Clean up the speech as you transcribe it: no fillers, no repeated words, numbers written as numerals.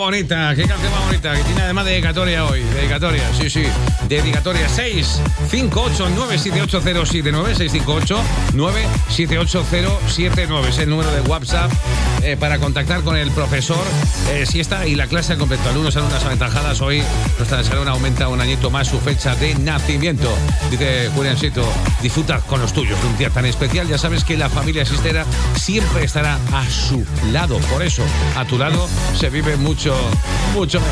bonita, qué canción más bonita, que tiene además dedicatoria hoy. Dedicatoria, sí. Dedicatoria 658-978-079, 658-978-079. Es el número de WhatsApp para contactar con el profesor Siesta y la clase al completo. Alumnos, alumnas aventajadas. Hoy nuestra salón aumenta un añito más su fecha de nacimiento. Dice Juliancito, disfruta con los tuyos de un día tan especial. Ya sabes que la familia Sistera siempre estará a su lado. Por eso, a tu lado se vive mucho, mucho mejor.